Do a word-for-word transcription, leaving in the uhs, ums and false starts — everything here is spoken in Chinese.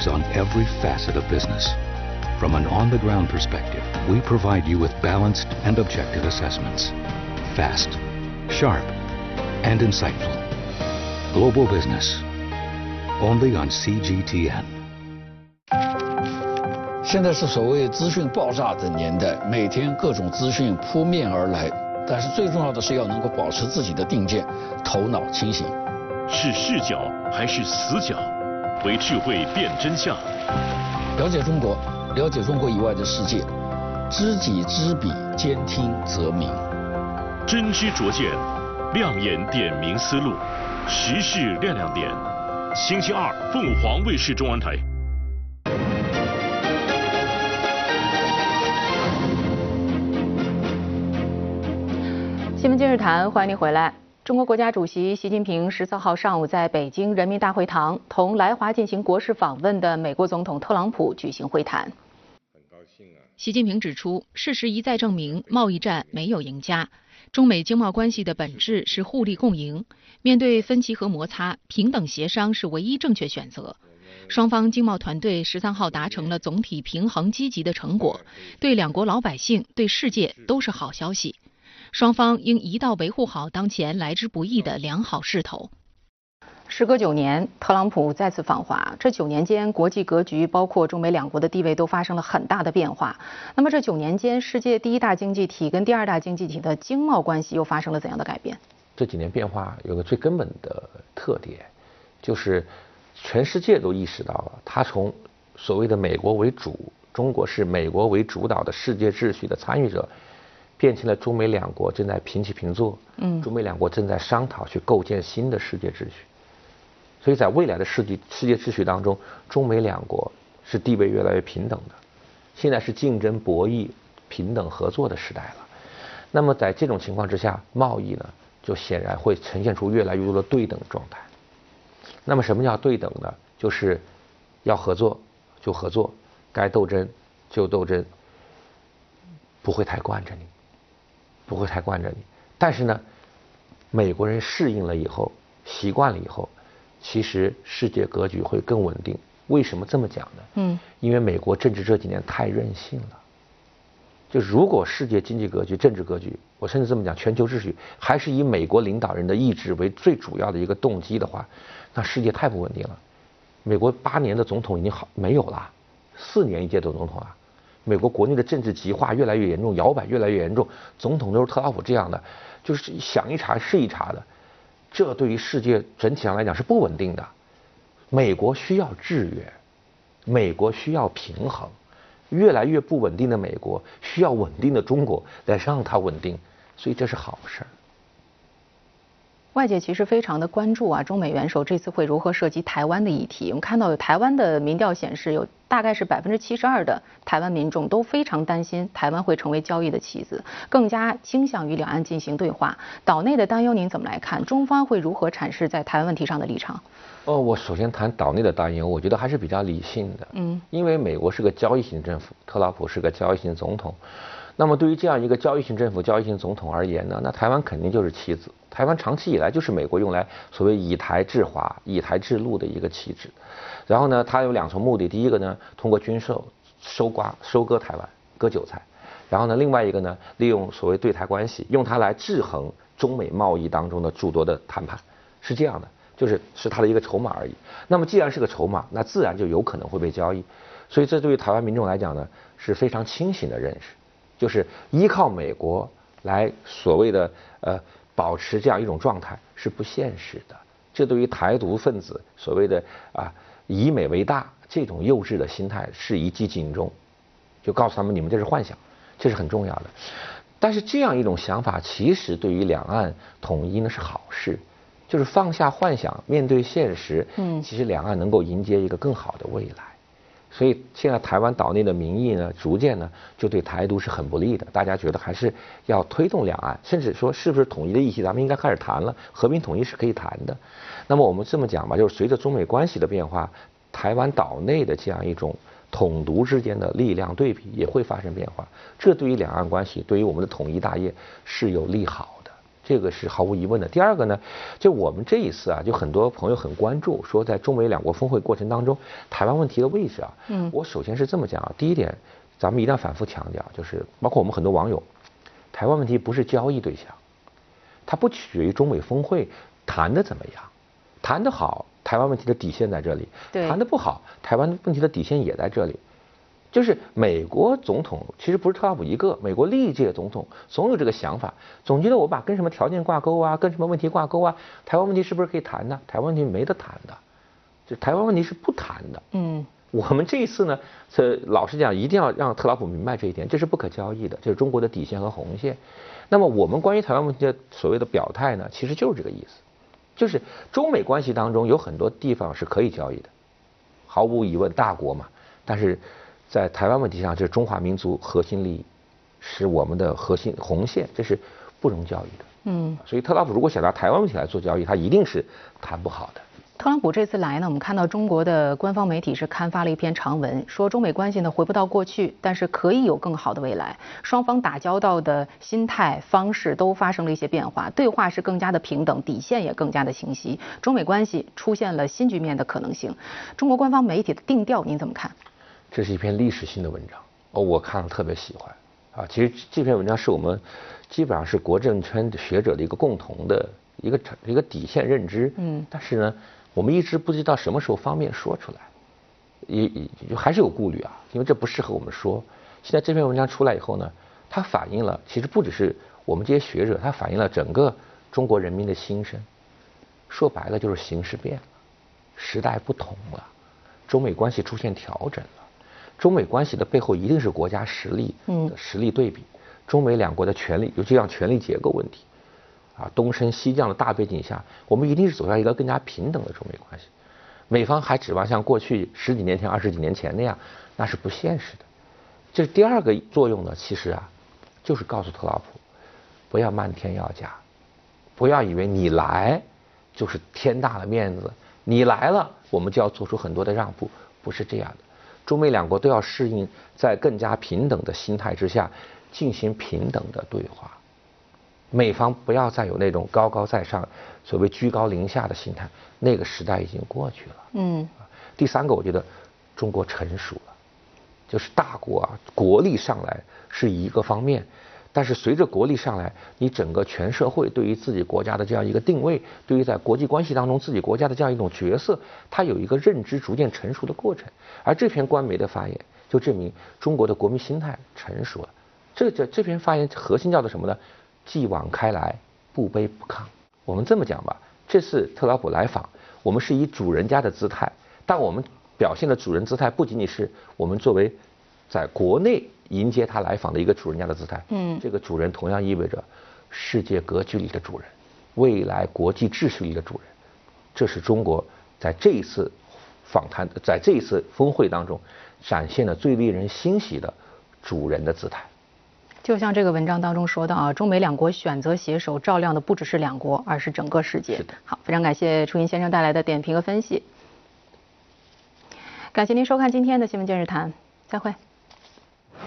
perspectives on every facet of business. From an on-the-ground perspective, we provide you with balanced and objective assessments. Fast, sharp, and insightful. Global Business. Only on C G T N. 现在是所谓资讯爆炸的年代，每天各种资讯扑面而来，但是最重要的是要能够保持自己的定见，头脑清醒。 是视角还是死角？为智慧辨真相。 了解中国，了解中国以外的世界，知己知彼，兼听则明。 真知灼见，亮眼点明思路，时事亮亮点。星期二，凤凰卫视中文台。 新闻今日谈，欢迎您回来。中国国家主席习近平十四号上午在北京人民大会堂同来华进行国事访问的美国总统特朗普举行会谈。 很高兴啊。 习近平指出，事实一再证明，贸易战没有赢家，中美经贸关系的本质是互利共赢。面对分歧和摩擦，平等协商是唯一正确选择。双方经贸团队十三号达成了总体平衡积极的成果，对两国老百姓、对世界都是好消息。双方应一道维护好当前来之不易的良好势头。时隔九年，特朗普再次访华，这九年间，国际格局包括中美两国的地位都发生了很大的变化。那么这九年间，世界第一大经济体跟第二大经济体的经贸关系又发生了怎样的改变？ 这几年变化有个最根本的特点，就是全世界都意识到了，它从所谓的美国为主，中国是美国为主导的世界秩序的参与者，变成了中美两国正在平起平坐，嗯，中美两国正在商讨去构建新的世界秩序。所以在未来的世界世界秩序当中，中美两国是地位越来越平等的，现在是竞争博弈、平等合作的时代了。那么在这种情况之下，贸易呢就显然会呈现出越来越多的对等状态。那么什么叫对等呢？就是要合作就合作，该斗争就斗争，不会太惯着你。不会太惯着你，但是呢，美国人适应了以后，习惯了以后，其实世界格局会更稳定。为什么这么讲呢？嗯，因为美国政治这几年太任性了。就如果世界经济格局、政治格局，我甚至这么讲，全球秩序还是以美国领导人的意志为最主要的一个动机的话，那世界太不稳定了。美国八年的总统已经好没有了，四年一届的总统啊。美国国内的政治极化越来越严重，摇摆越来越严重，总统都是特朗普这样的，就是想一茬是一茬的，这对于世界整体上来讲是不稳定的。美国需要制约，美国需要平衡，越来越不稳定的美国需要稳定的中国来让它稳定，所以这是好事儿。 外界其实非常的关注啊，中美元首这次会如何涉及台湾的议题。我们看到有台湾的民调显示，有大概是百分之七十二的台湾民众都非常担心台湾会成为交易的棋子，更加倾向于两岸进行对话。岛内的担忧您怎么来看？中方会如何阐释在台湾问题上的立场？ 哦，我首先谈岛内的担忧，我觉得还是比较理性的。嗯，因为美国是个交易型政府，特朗普是个交易型总统。那么对于这样一个交易型政府、交易型总统而言呢，那台湾肯定就是棋子。台湾长期以来就是美国用来所谓以台制华、以台制陆的一个棋子。然后呢，它有两重目的，第一个呢，通过军售收刮、收割台湾，割韭菜。然后呢，另外一个呢，利用所谓对台关系，用它来制衡中美贸易当中的诸多的谈判，是这样的，就是是它的一个筹码而已。那么既然是个筹码，那自然就有可能会被交易。所以这对于台湾民众来讲呢，是非常清醒的认识。就是依靠美国来所谓的呃保持这样一种状态是不现实的，这对于台独分子所谓的啊以美为大这种幼稚的心态是一记警钟，就告诉他们你们这是幻想，这是很重要的。但是这样一种想法其实对于两岸统一呢是好事，就是放下幻想，面对现实，嗯，其实两岸能够迎接一个更好的未来。所以现在台湾岛内的民意呢，逐渐呢就对台独是很不利的。大家觉得还是要推动两岸，甚至说是不是统一的议题，咱们应该开始谈了。和平统一是可以谈的。那么我们这么讲吧，就是随着中美关系的变化，台湾岛内的这样一种统独之间的力量对比也会发生变化。这对于两岸关系，对于我们的统一大业是有利好的。 这个是毫无疑问的。第二个呢，就我们这一次啊，就很多朋友很关注，说在中美两国峰会过程当中，台湾问题的位置啊。嗯。我首先是这么讲啊，第一点，咱们一定要反复强调，就是包括我们很多网友，台湾问题不是交易对象，它不取决于中美峰会谈的怎么样，谈得好，台湾问题的底线在这里；谈得不好，台湾问题的底线也在这里。就是美国总统其实不是特朗普一个，美国历届总统总有这个想法，总觉得我把跟什么条件挂钩啊，跟什么问题挂钩啊，台湾问题是不是可以谈呢？台湾问题没得谈的，就台湾问题是不谈的。嗯，我们这一次呢，这老实讲，一定要让特朗普明白这一点，这是不可交易的，这是中国的底线和红线。那么我们关于台湾问题的所谓的表态呢，其实就是这个意思，就是中美关系当中有很多地方是可以交易的，毫无疑问，大国嘛，但是。在台湾问题上，这是中华民族核心利益，是我们的核心红线，这是不容交易的。嗯，所以特朗普如果想拿台湾问题来做交易，他一定是谈不好的。 特朗普这次来呢，我们看到中国的官方媒体是刊发了一篇长文，说中美关系呢回不到过去，但是可以有更好的未来。双方打交道的心态方式都发生了一些变化，对话是更加的平等，底线也更加的清晰，中美关系出现了新局面的可能性。中国官方媒体的定调您怎么看？ 这是一篇历史性的文章，哦，我看了特别喜欢，啊，其实这篇文章是我们基本上是国政圈的学者的一个共同的一个一个底线认知，嗯，但是呢，我们一直不知道什么时候方便说出来，也也还是有顾虑啊，因为这不适合我们说。现在这篇文章出来以后呢，它反映了其实不只是我们这些学者，它反映了整个中国人民的心声。说白了就是形势变了，时代不同了，中美关系出现调整了。中美关系的背后一定是国家实力的实力对比，嗯、中美两国的权力，尤其像权力结构问题，啊，东升西降的大背景下，我们一定是走向一个更加平等的中美关系。美方还指望像过去十几年前、二十几年前那样，那是不现实的。这是第二个作用呢，其实啊，就是告诉特朗普，不要漫天要价，不要以为你来就是天大的面子，你来了我们就要做出很多的让步，不是这样的。中美两国都要适应在更加平等的心态之下进行平等的对话，美方不要再有那种高高在上、所谓居高临下的心态，那个时代已经过去了。嗯。第三个，我觉得中国成熟了，就是大国啊，国力上来是一个方面，但是随着国力上来，你整个全社会对于自己国家的这样一个定位，对于在国际关系当中自己国家的这样一种角色，它有一个认知逐渐成熟的过程。而这篇官媒的发言就证明中国的国民心态成熟了。这这这篇发言核心叫做什么呢？继往开来，不卑不亢。我们这么讲吧，这次特朗普来访，我们是以主人家的姿态，但我们表现的主人姿态不仅仅是我们作为在国内迎接他来访的一个主人家的姿态，嗯，这个主人同样意味着世界格局里的主人，未来国际秩序里的主人。这是中国在这一次访谈，在这一次峰会当中展现了最令人欣喜的主人的姿态。 就像这个文章当中说的啊，中美两国选择携手，照亮的不只是两国，而是整个世界。好，非常感谢楚银先生带来的点评和分析。感谢您收看今天的新闻今日谈，再会。